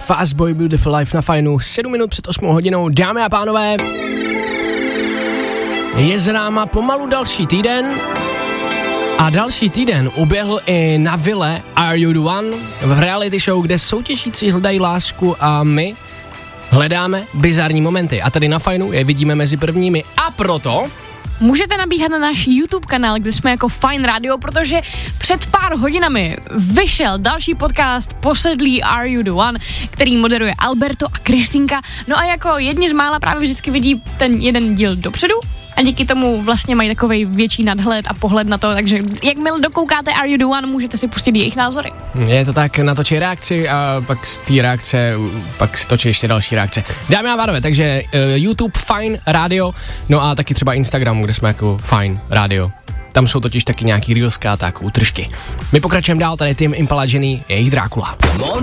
Fast Boy Beautiful Life na Fajnu, 7 minut před 8 hodinou, dámy a pánové. Je za náma pomalu další týden a další týden uběhl i na vile Are You The One v reality show, kde soutěžící hledají lásku a my hledáme bizarní momenty a tady na Fajnu je vidíme mezi prvními a proto můžete nabíhat na náš YouTube kanál, kde jsme jako Fajn Radio, protože před pár hodinami vyšel další podcast Posedlí Are You The One, který moderuje Alberto a Kristýnka. No a jako jedni z mála právě vždycky vidí ten jeden díl dopředu a díky tomu vlastně mají takovej větší nadhled a pohled na to, takže jakmile dokoukáte Are You The One, můžete si pustit jejich názory. Je to tak, natočí reakci a pak z té reakce, pak si točí ještě další reakce. Dámy a pánové, takže YouTube Fajn Radio, no a taky třeba Instagram, kde jsme jako Fajn Radio. Tam jsou totiž taky nějaký reelska a tak útržky. My pokračujeme dál, tady Tame Impala, Jenny, jejich Drákula.